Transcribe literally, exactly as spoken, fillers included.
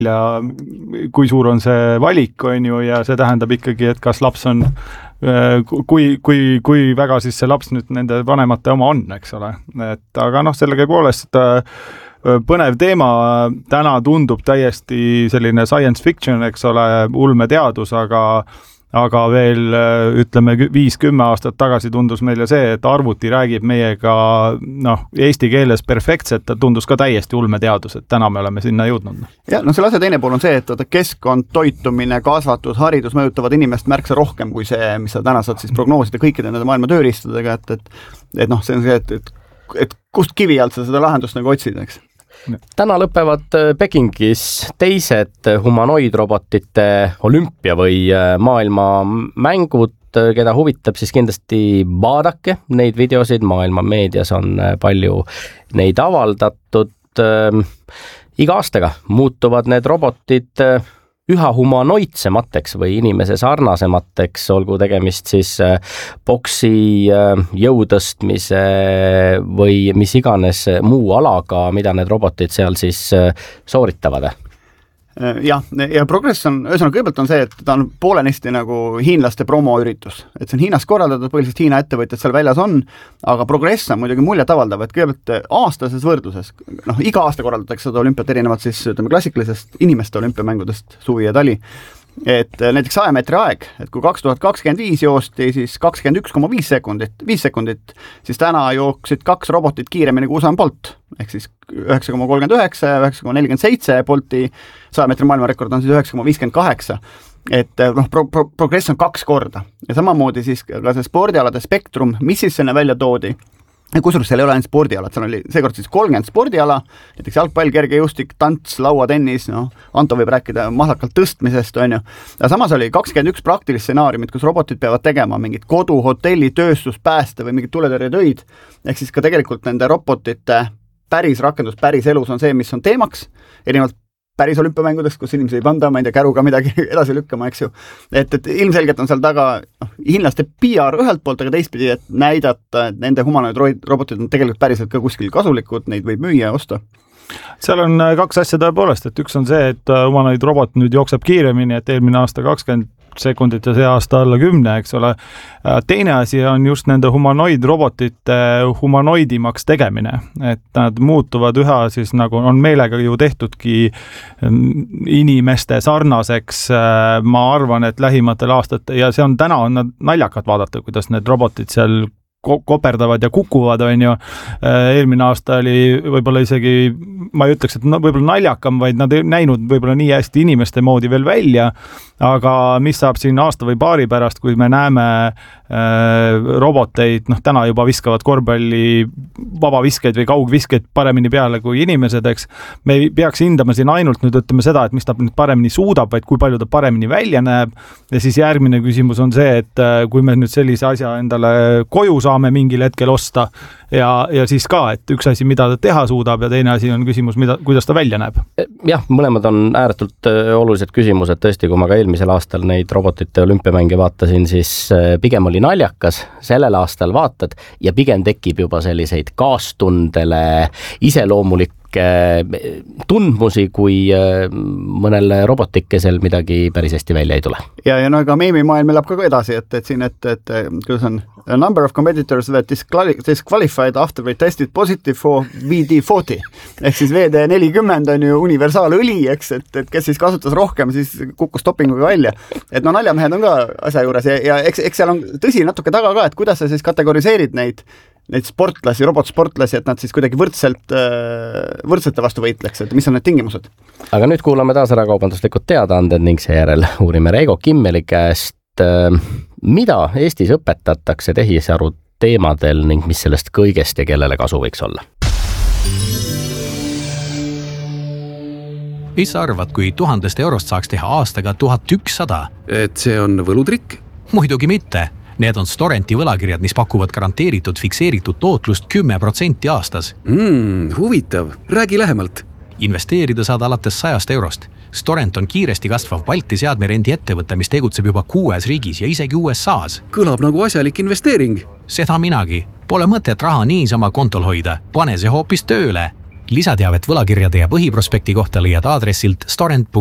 ja kui suur on see valik, on ju, ja see tähendab ikkagi, et kas laps on, kui, kui, kui väga siis see laps nüüd nende vanemate oma on, eks ole. Et aga noh, sellega poolest põnev teema, täna tundub täiesti selline science fiction, eks ole, ulmeteadus, aga aga veel ütleme viis kümme aastat tagasi tundus meile see, et arvuti räägib meiega noh, eesti keeles perfektselt, ta tundus ka täiesti ulmeteadus, et täna me oleme sinna jõudnud. Ja no selle asja teine pool on see, et keskkond, toitumine, kasvatus, haridus mõjutavad inimest märksa rohkem kui see, mis sa täna saad siis prognoosida kõikide nende maailma tööriistadega, et, et, et noh, see on see, et, et, et kust kivi alt sa seda lahendust nagu otsid, eks? Täna lõpevad Pekingis teised humanoidrobotite olümpia või maailma mängud, keda huvitab, siis kindlasti vaadake neid videosid, maailma meedias on palju neid avaldatud. Iga aastaga muutuvad need robotid üha humanoidsemateks või inimese sarnasemateks, olgu tegemist siis boksi, jõutõstmise või mis iganes muu alaga, mida need robotid seal siis sooritavad. Ja, ja progress on, ühesõnaga kõigepealt on see, et ta on poolenisti nagu hiinlaste promoüritus, et see on Hiinas korraldatud, põhiliselt Hiina ettevõtjad seal väljas on, aga progress on muidugi muljet avaldav, et kõigepealt aastases võrdluses, noh, iga aasta korraldatakse seda olümpiat erinevalt siis, ütleme, klassikalisest inimeste olümpiamängudest suvi ja tali, et näiteks saja meetri aeg, et kui kaks tuhat kakskümmend viis joosti siis kakskümmend üks koma viis sekundit, viis sekundit, siis täna jooksid kaks robotit kiiremini kui Usain Bolt, ehk siis üheksa koma kolmkümmend üheksa ja üheksa koma nelikümmend seitse, Bolti saja meetri maailmarekord on siis üheksa koma viiskümmend kaheksa, et noh, pro- pro- progress on kaks korda ja samamoodi siis ka see spordialade spektrum, mis siis sinna välja toodi, kusjuures seal ei ole ainult spordialad, seal oli seekord siis kolmkümmend spordiala, näiteks jalgpall, kergejõustik, tants, lauatennis, no, Anto võib rääkida mahlakalt tõstmisest, on ju. Ja samas oli kakskümmend üks praktilist stsenaariumit, kus robotid peavad tegema mingit kodu, hotelli, tööstus, pääste või mingit tuletõrjetöid, ehk siis ka tegelikult nende robotite päris rakendus, päris elus on see, mis on teemaks, erinevalt päris olümpiamängudest, kus inimesi ei panda, ma ei tea, käruga midagi edasi lükkama, eks ju. Et, et ilmselgelt on seal taga noh, hiinlaste P R ühelt poolt, aga teistpidi, et näidata, et nende humanoid robotid on tegelikult päriselt ka kuskil kasulikud, neid võib müüa ja osta. Seal on kaks asja tõepoolest, et üks on see, et humanoid robot nüüd jookseb kiiremini, et eelmine aasta kakskümmend sekundit ja see aasta alla kümne, eks ole. Teine asi on just nende humanoidrobotite humanoidimaks tegemine, et nad muutuvad üha siis nagu on meelega ju tehtudki inimeste sarnaseks, ma arvan, et lähimatel aastatel ja see on täna on nad naljakad vaadata, kuidas need robotid seal koperdavad ja kukuvad, on ju. Eelmine aasta oli võib-olla isegi, ma ei ütleks, et no, võib-olla naljakam, vaid nad ei näinud võib-olla nii hästi inimeste moodi veel välja, aga mis saab siin aasta või paari pärast, kui me näeme äh, roboteid, noh täna juba viskavad korvpalli vabaviskeid või kaugviskeid paremini peale kui inimesed, eks. Me ei peaks hindama siin ainult nüüd ütleme seda, et mis ta nüüd paremini suudab, vaid kui palju ta paremini välja näeb. Ja siis järgmine küsimus on see, et äh, kui me nüüd sellise asja endale koju saame mingil hetkel osta ja, ja siis ka, et üks asi, mida ta teha suudab ja teine asi on küsimus, mida, kuidas ta välja näeb. Jah, mõlemad on ääretult olulised küsimused, tõesti, kui ma ka eelmisel aastal neid robotite olümpiamänge vaatasin, siis pigem oli naljakas, sellel aastal vaatad ja pigem tekib juba selliseid kaastundele iseloomulik tundmusi, kui mõnel robotikesel midagi päris hästi välja ei tule. Ja, ja no ega meemimaailm elab ka edasi, et, et siin, et, et kuidas on a number of competitors that disqualified after we tested positive for V D nelikümmend ehk siis V D nelikümmend on ju universaalõli, eks, et, et kes siis kasutas rohkem, siis kukkus dopinguga välja. Et no naljamehed on ka asja juures ja, ja eks, eks seal on tõsi natuke taga ka, et kuidas sa siis kategoriseerid neid neid sportlasi, robotsportlasi, et nad siis kuidagi võrdselt, võrdsete vastu võitleks, et mis on need tingimused? Aga nüüd kuulame taas ära kaubanduslikud teadaanded ning seejärel uurime Reigo Kimmeli käest, mida Eestis õpetatakse tehisaru teemadel ning mis sellest kõigest ja kellele kasu võiks olla? Mis sa arvad, kui tuhandest eurost saaks teha aastaga tuhat ükssada? Et see on võlutrikk? Muidugi mitte. Need on Storenti võlakirjad, mis pakuvad garanteeritud fikseeritud tootlust kümme protsenti aastas. Mm, huvitav. Räägi lähemalt. Investeerida saad alates sajast eurost. Storent on kiiresti kasvav Balti seadmerendi ettevõte, mis tegutseb juba kuues riigis ja isegi U S A-s. Kõlab nagu asjalik investeering. Seda minagi. Pole mõtet raha niisama kontol hoida. Pane see hoopis tööle. lisateavet võlakirjade ja põhiprospekti kohta leiad aadressilt storent punkt ee.